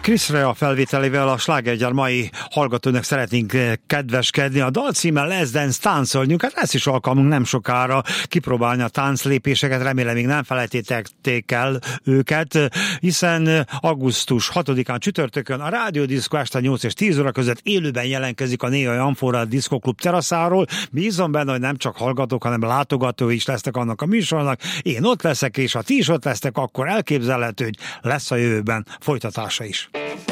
Chris Rea felvételével a slágergyár mai hallgatónak szeretnénk kedveskedni. A dal címe Let's Dance, táncoljunk. Hát lesz is alkalmunk nem sokára kipróbálni a tánclépéseket. Remélem még nem felejtették el őket, hiszen augusztus 6-án csütörtökön a Rádió Diszkó este 8 és 10 óra között élőben jelentkezik a Néhai Amfora Diszkó Klub teraszáról. Bízom benne, hogy nem csak hallgatók, hanem látogatói is lesznek annak a műsornak. Én ott leszek, és ha ti is ott lesztek, akkor elképzelhető, hogy lesz a jövőben folytatása is.